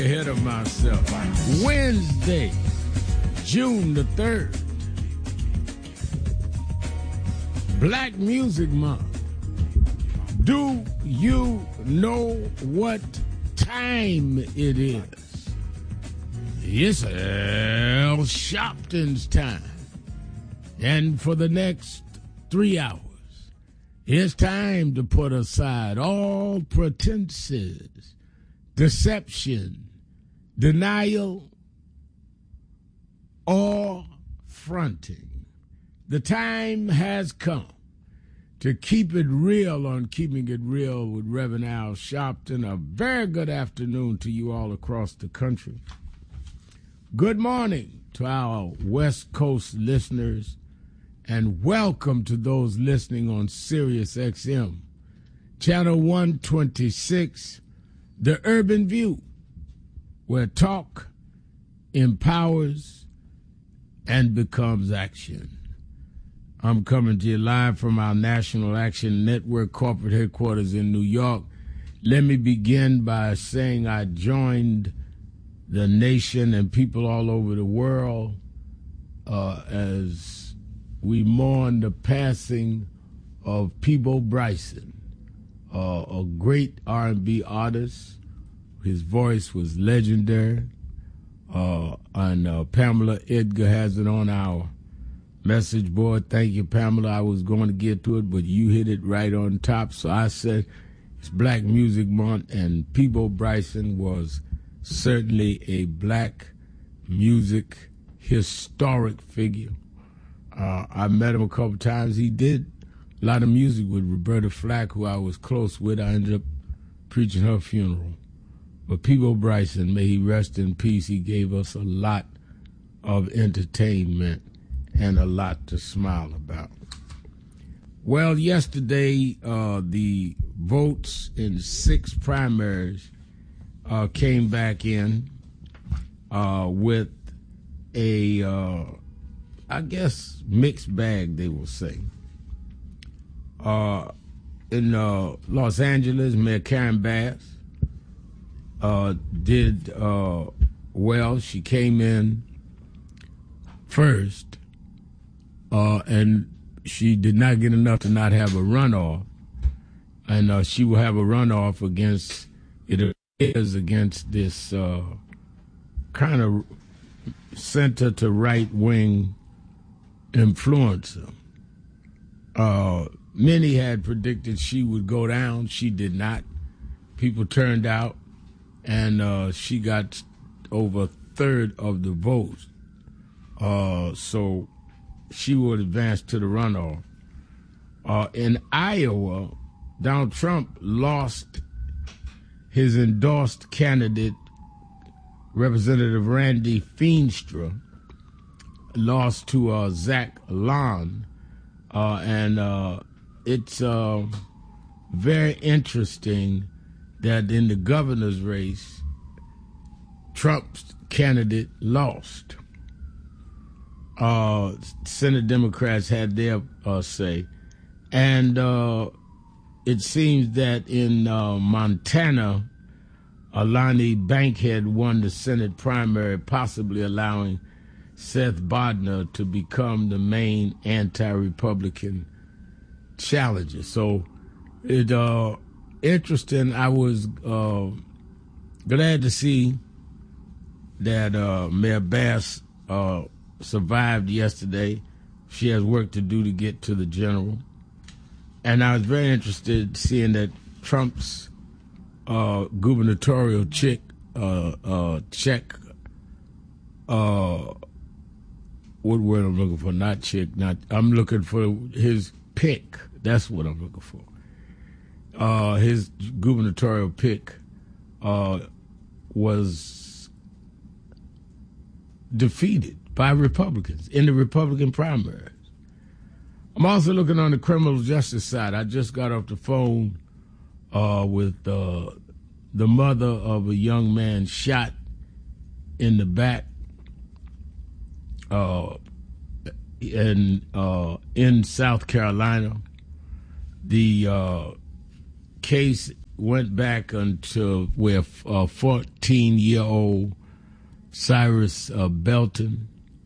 Ahead of myself. Wednesday, June the 3rd. Black Music Month. Do you know what time it is? It's Al Sharpton's time. And for the next 3 hours, it's time to put aside all pretenses, deception, denial, or fronting. The time has come to keep it real on Keeping It Real with Reverend Al Sharpton. A very good afternoon to you all across the country. Good morning to our West Coast listeners, and welcome to those listening on Sirius XM, Channel 126, The Urban View, where talk empowers and becomes action. I'm coming to you live from our National Action Network corporate headquarters in New York. Let me begin by saying I joined the nation and people all over the world as we mourn the passing of Peabo Bryson, a great R&B artist. His voice was legendary. And Pamela Edgar has it on our message board. Thank you, Pamela. I was going to get to it, but you hit it right on top. So I said it's Black Music Month, and Peabo Bryson was certainly a black music historic figure. I met him a couple times. He did a lot of music with Roberta Flack, who I was close with. I ended up preaching her funeral. But Peabo Bryson, may he rest in peace. He gave us a lot of entertainment and a lot to smile about. Well, yesterday, the votes in 6 primaries came back in with a, I guess, mixed bag, they will say. In Los Angeles, Mayor Karen Bass did well. She came in first, and she did not get enough to not have a runoff. And she will have a runoff against, it is against this kind of center to right wing influencer. Many had predicted she would go down. She did not. People turned out, and she got over a third of the votes. So she would advance to the runoff. In Iowa, Donald Trump lost his endorsed candidate, Representative Randy Feenstra, lost to Zach Lon. And it's very interesting that in the governor's race, Trump's candidate lost. Senate Democrats had their say. And it seems that in Montana, Alani Bankhead won the Senate primary, possibly allowing Seth Bodnar to become the main anti-Republican challenger. So it interesting. I was glad to see that Mayor Bass survived yesterday. She has work to do to get to the general. And I was very interested seeing that Trump's gubernatorial check, what word I'm looking for? Not chick, I'm looking for his pick. That's what I'm looking for. His gubernatorial pick was defeated by Republicans in the Republican primaries. I'm also looking on the criminal justice side. I just got off the phone with the mother of a young man shot in the back in South Carolina. The case went back until where 14-year-old Cyrus Belton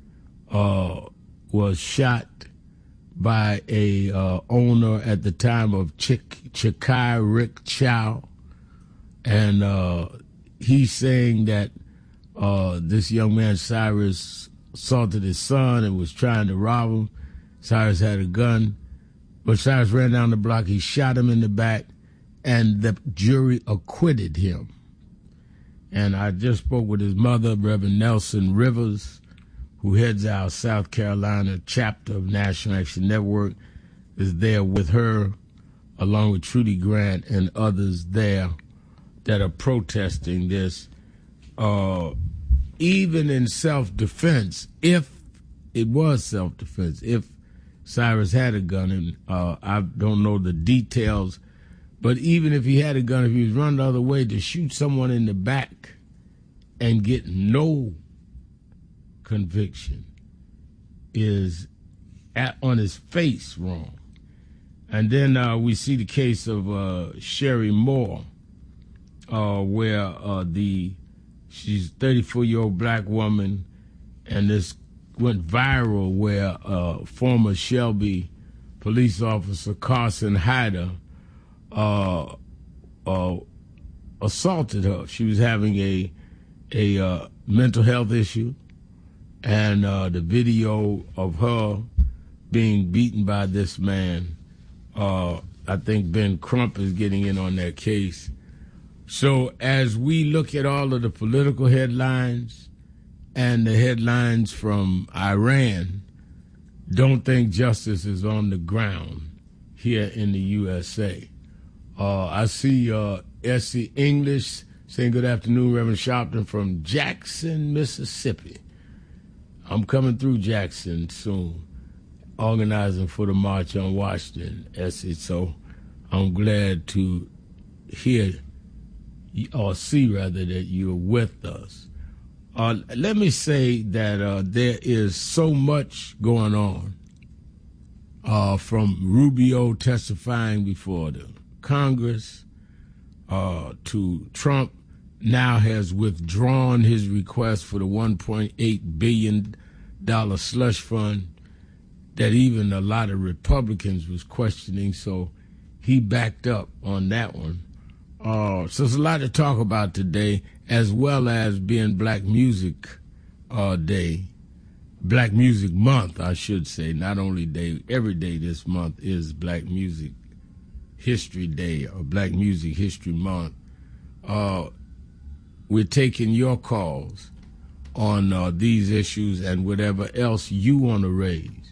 was shot by a owner at the time of Chikai Rick Chow, and he's saying that this young man Cyrus assaulted his son and was trying to rob him. Cyrus had a gun, but Cyrus ran down the block. He shot him in the back, and the jury acquitted him. And I just spoke with his mother, Reverend Nelson Rivers, who heads our South Carolina chapter of National Action Network, is there with her, along with Trudy Grant and others there that are protesting this. Even in self-defense, if it was self-defense, if Cyrus had a gun, and I don't know the details, but even if he had a gun, if he was running the other way, to shoot someone in the back and get no conviction is on his face wrong. And then we see the case of Sherry Moore, where she's a 34-year-old black woman, and this went viral where former Shelby police officer Carson Hyder assaulted her. She was having a mental health issue, and the video of her being beaten by this man, I think Ben Crump is getting in on that case. So as we look at all of the political headlines and the headlines from Iran, don't think justice is on the ground here in the USA. I see S.C. English saying good afternoon, Reverend Sharpton from Jackson, Mississippi. I'm coming through Jackson soon, organizing for the March on Washington, S.C. So I'm glad to hear, or see rather, that you're with us. Let me say that there is so much going on, from Rubio testifying before the Congress to Trump now has withdrawn his request for the $1.8 billion slush fund that even a lot of Republicans was questioning, so he backed up on that one. So there's a lot to talk about today, as well as being Black Music Day, Black Music Month, I should say. Not only day, every day this month is Black Music History Day or Black Music History Month. We're taking your calls on these issues and whatever else you want to raise.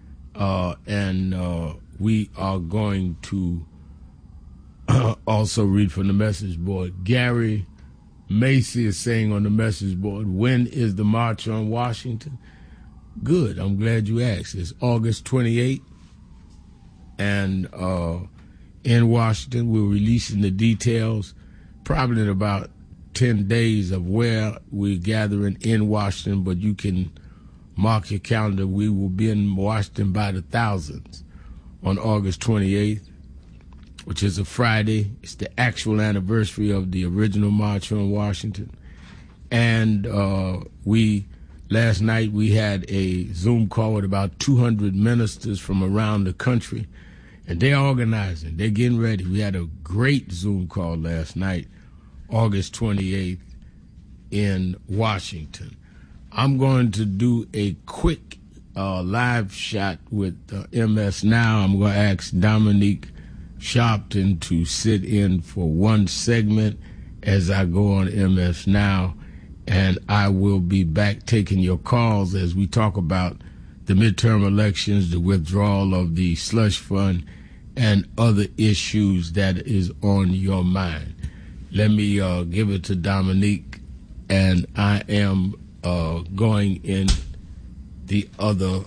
And we are going to also read from the message board. Gary Macy is saying on the message board, when is the March on Washington? Good, I'm glad you asked. It's August 28th, and in Washington, we're releasing the details probably in about 10 days of where we're gathering in Washington, but you can mark your calendar. We will be in Washington by the thousands on August 28th, which is a Friday. It's the actual anniversary of the original March on Washington. And last night we had a Zoom call with about 200 ministers from around the country, and they're organizing. They're getting ready. We had a great Zoom call last night, August 28th, in Washington. I'm going to do a quick live shot with MS Now. I'm going to ask Dominique Sharpton to sit in for one segment as I go on MS Now, and I will be back taking your calls as we talk about the midterm elections, the withdrawal of the slush fund, and other issues that is on your mind. Let me give it to Dominique, and I am going in the other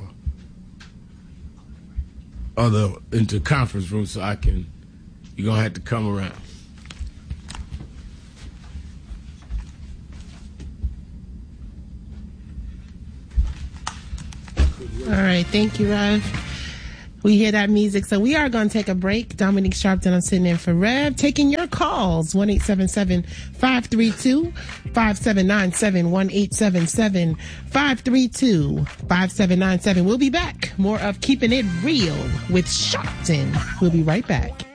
into conference room so you're going to have to come around. All right, thank you, Rev. We hear that music, so we are going to take a break. Dominique Sharpton, I'm sitting in for Rev, taking your calls, 1-877-532-5797, 1-877-532-5797. We'll be back. More of Keeping It Real with Sharpton. We'll be right back.